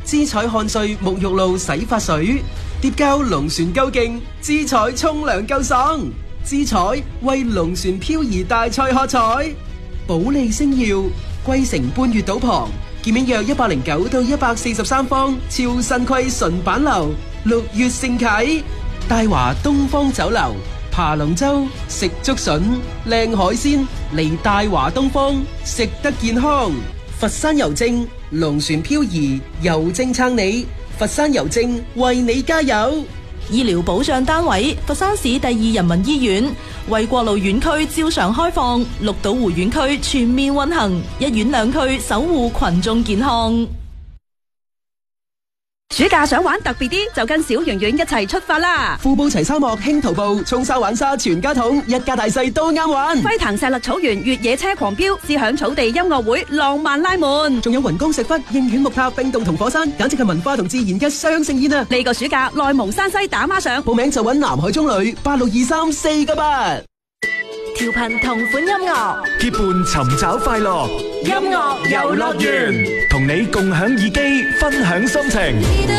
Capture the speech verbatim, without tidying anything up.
姿彩汗水沐浴露洗髮水，疊膠龍船夠勁，姿彩沖涼夠爽，姿彩為龍船漂移大賽喝彩，保利星耀桂城半月島旁，建面約一百零九到一百四十三方，超新規純板樓，六月盛啟，大華東方酒樓。爬龍舟食竹筍靚海鮮嚟大華東方食得健康，佛山郵政龍船漂移郵政撐你，佛山郵政為你加油。 醫療保障單位佛山市第二人民醫院衛國路院區照常開放，綠島湖院區全面運行，一院兩區守護群眾健康。 暑假想玩特別啲，就跟小圓圓一齊出發啦！ 富布齊沙漠輕徒步，衝沙玩沙全家桶，一家大細都啱玩。 輝騰石勒草原越野車狂飆，思享草地音樂會浪漫拉滿， 仲有雲岡石窟、應縣木塔、冰洞同火山，簡直係文化同自然嘅雙盛宴啊！ 呢個暑假內蒙山西打孖上， 報名就揾南海中旅八六二三四個八。 調頻同款音樂， 結伴尋找快樂， 音樂遊樂園， 同你共享耳機，分享心情。